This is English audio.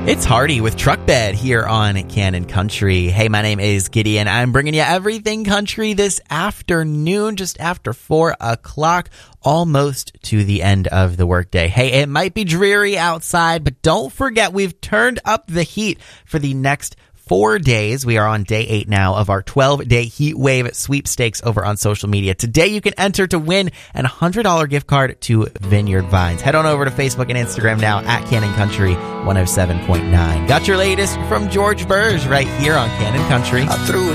It's Hardy with Truck Bed here on Cannon Country. Hey, my name is Gideon. I'm bringing you everything country this afternoon, just after 4 o'clock, almost to the end of the workday. Hey, it might be dreary outside, but don't forget we've turned up the heat for the next 4 days. We are on day 8 now of our 12-day heat wave sweepstakes over on social media. Today you can enter to win an $100 gift card to Vineyard Vines. Head on over to Facebook and Instagram now at Cannon Country 107.9. Got your latest from George Burge right here on Cannon Country. I threw